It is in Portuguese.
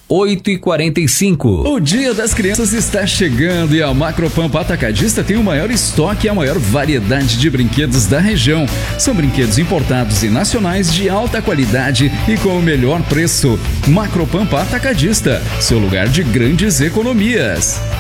8h45. O Dia das Crianças está chegando e a Macropampa Atacadista tem o maior estoque e a maior variedade de brinquedos da região. São brinquedos importados e nacionais de alta qualidade e com o melhor preço. Macropampa Atacadista, seu lugar de grandes economias.